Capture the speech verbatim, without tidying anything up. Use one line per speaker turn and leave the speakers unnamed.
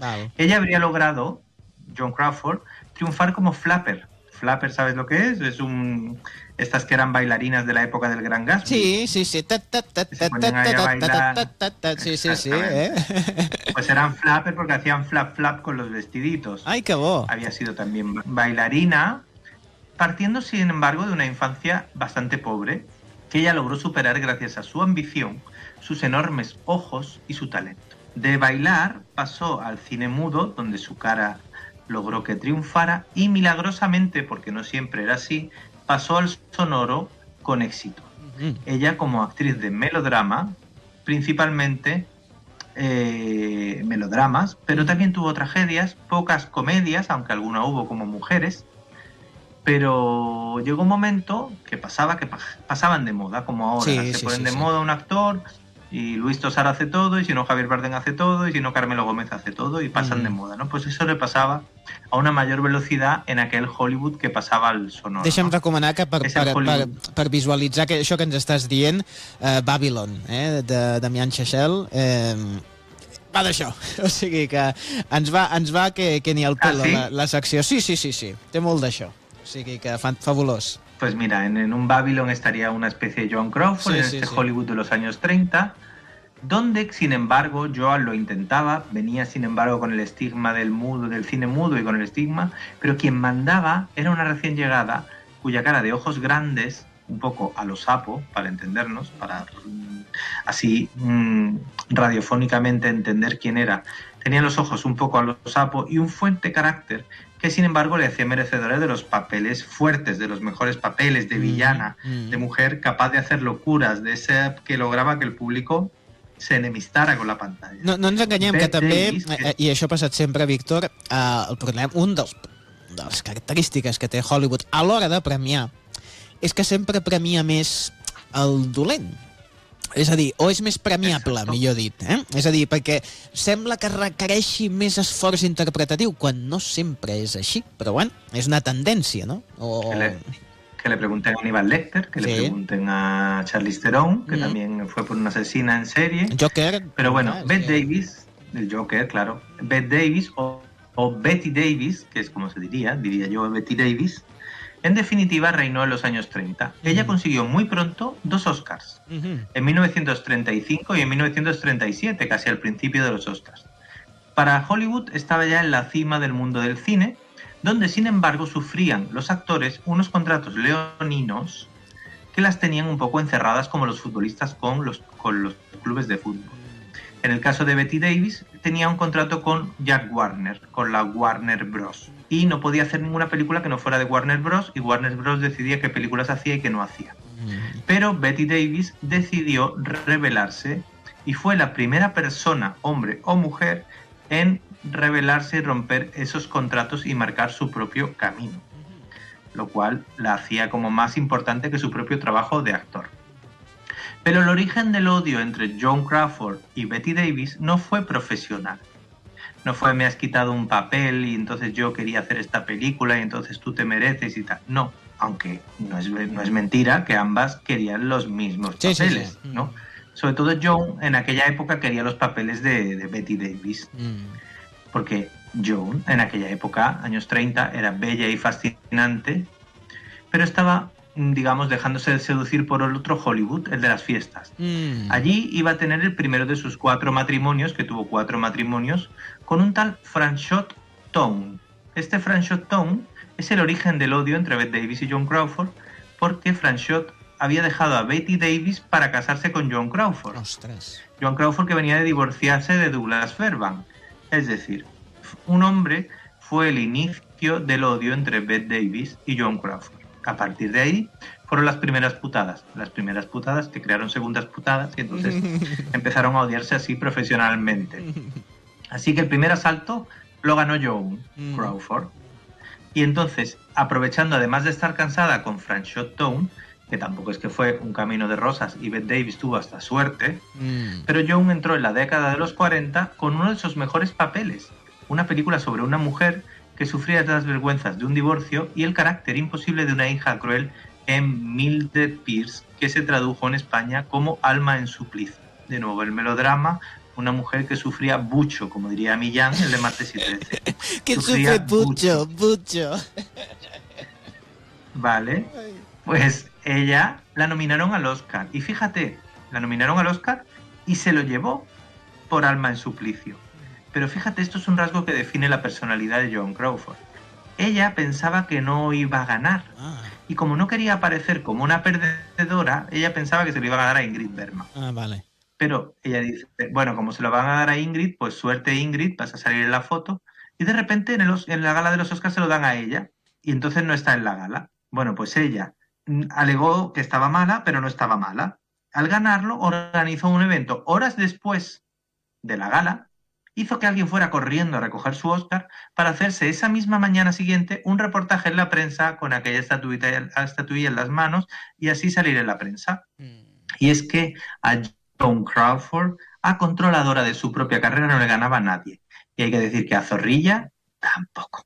Val.
Ella habría logrado, Joan Crawford, triunfar como flapper. Flapper, ¿sabes lo que es? Es un... Estas que eran bailarinas de la época del Gran Gatsby.
Sí, sí, sí. Ta, ta, ta,
Se
ta,
ponían ahí a
ta,
bailar.
ta, ta, ta, sí, sí, sí,
Exactamente.
eh?
Pues eran flapper porque hacían flap flap con los vestiditos.
Ai, que bo.
Había sido también bailarina, partiendo sin embargo de una infancia bastante pobre, que ella logró superar gracias a su ambición, sus enormes ojos y su talento. De bailar pasó al cine mudo, donde su cara logró que triunfara, y milagrosamente, porque no siempre era así, pasó al sonoro con éxito.
Mm.
Ella, como actriz de melodrama, principalmente eh, melodramas, pero también tuvo tragedias, pocas comedias, aunque alguna hubo como mujeres, pero llegó un momento que pasaba que pa- pasaban de moda, como ahora.
Sí,
Se
sí,
ponen
sí,
de
sí.
moda un actor y Luis Tosar hace todo, y si no Javier Bardem hace todo, y si no Carmelo Gómez hace todo, y pasan
Mm.
de moda, ¿no? Pues eso le pasaba a una mayor velocidad en aquel Hollywood que pasaba al sonoro,
Deixa'm
¿no?
recomanar que per,
És el
per, per,
Hollywood.
per visualitzar que això que ens estàs dient, eh, Babylon, eh, de Damián Chazelle, eh, va d'això. O sigui que ens va, ens va que, que ni el
Ah,
pelo
sí?
la, la secció. Sí, sí, sí, sí, té molt d'això. O sigui que fan, fabulós.
Pues mira, en, en un Babylon estaría una especie de Joan Crawford,
Sí,
en
sí,
este
sí.
Hollywood de los años treinta, donde, sin embargo, Joan lo intentaba, venía, sin embargo, con el estigma del mudo, del cine mudo y con el estigma, pero quien mandaba era una recién llegada cuya cara de ojos grandes, un poco a lo sapo, para entendernos, para mm, así mm, radiofónicamente entender quién era, tenía los ojos un poco a lo sapo y un fuerte carácter que, sin embargo, le hacía merecedora de los papeles fuertes, de los mejores papeles de villana,
Mm, mm.
de mujer capaz de hacer locuras, de ese que lograba que el público se enemistara con la pantalla.
No, no ens enganyem, que
Bette
també,
Davis, que-
eh, i això ha passat sempre, Víctor, eh, el problema, un dels de les característiques que té Hollywood a l'hora de premiar és que sempre premia més el dolent. És a dir, o és més premiable,
Exacto.
millor dit. Eh? És a dir, perquè sembla que requereixi més esforç interpretatiu, quan no sempre és així. Però bueno, és una tendència, no? O...
Que le, que le pregunten a Aníbal Lecter, que
Sí.
le pregunten a Charlize Theron, que
Mm.
también fue por una asesina en serie.
Joker...
Pero bueno,
ah,
Bette
sí.
Davis, el Joker, claro, Bette Davis o, o Betty Davis, que es como se diría, diría yo Betty Davis, en definitiva reinó en los años treinta. Ella
Mm.
consiguió muy pronto dos Oscars,
Mhm.
en mil novecientos treinta y cinco y en mil novecientos treinta y siete, casi al principio de los Oscars. Para Hollywood estaba ya en la cima del mundo del cine, donde sin embargo sufrían los actores unos contratos leoninos que las tenían un poco encerradas como los futbolistas con los, con los clubes de fútbol. En el caso de Betty Davis, tenía un contrato con Jack Warner, con la Warner Bros. Y no podía hacer ninguna película que no fuera de Warner Bros. Y Warner Bros. Decidía qué películas hacía y qué no hacía.
Mm.
Pero Betty Davis decidió rebelarse y fue la primera persona, hombre o mujer, en rebelarse y romper esos contratos y marcar su propio camino, lo cual la hacía como más importante que su propio trabajo de actor. Pero el origen del odio entre Joan Crawford y Betty Davis no fue profesional. No fue me has quitado un papel y entonces yo quería hacer esta película y entonces tú te mereces y tal. No, aunque no es, no es mentira que ambas querían los mismos
Sí, sí,
papeles,
sí.
¿no? Sobre todo Joan en aquella época quería los papeles de, de Betty Davis,
Mm.
porque Joan en aquella época, años treinta, era bella y fascinante, pero estaba, digamos, dejándose seducir por el otro Hollywood, el de las fiestas.
Mm.
Allí iba a tener el primero de sus cuatro matrimonios, que tuvo cuatro matrimonios, con un tal Franchot Tone. Este Franchot Tone es el origen del odio entre Bette Davis y Joan Crawford, porque Franchot había dejado a Betty Davis para casarse con Joan Crawford.
Ostres.
Joan Crawford, que venía de divorciarse de Douglas Fairbanks. Es decir, un hombre fue el inicio del odio entre Bette Davis y Joan Crawford. A partir de ahí fueron las primeras putadas, las primeras putadas que crearon segundas putadas y entonces empezaron a odiarse así profesionalmente. Así que el primer asalto lo ganó Joan
Mm.
Crawford. Y entonces, aprovechando además de estar cansada con Franchot Tone, que tampoco es que fue un camino de rosas y Bette Davis tuvo hasta suerte,
Mm.
pero Joan entró en la década de los cuarenta con uno de sus mejores papeles, una película sobre una mujer que sufría las vergüenzas de un divorcio y el carácter imposible de una hija cruel en Mildred Pierce, que se tradujo en España como Alma en suplicio. De nuevo el melodrama una mujer que sufría mucho, como diría Millán, el de Martes y Trece.
Que
Sufría
sufre mucho, mucho.
Vale, pues ella la nominaron al Oscar. Y fíjate, la nominaron al Oscar y se lo llevó por Alma en Suplicio. Pero fíjate, esto es un rasgo que define la personalidad de Joan Crawford. Ella pensaba que no iba a ganar.
Ah,
Y como no quería aparecer como una perdedora, ella pensaba que se lo iba a ganar a Ingrid Bergman.
ah, vale.
Pero ella dice, bueno, como se lo van a dar a Ingrid, pues suerte Ingrid, vas a salir en la foto. Y de repente en, el Os- en la gala de los Oscars se lo dan a ella. Y entonces no está en la gala. Bueno, pues ella mm, alegó que estaba mala, pero no estaba mala. Al ganarlo, organizó un evento horas después de la gala, hizo que alguien fuera corriendo a recoger su Oscar para hacerse esa misma mañana siguiente un reportaje en la prensa con aquella estatuita, estatuilla en las manos y así salir en la prensa. Y es que a Joan Crawford, a controladora de su propia carrera, no le ganaba a nadie. Y hay que decir que a Zorrilla tampoco.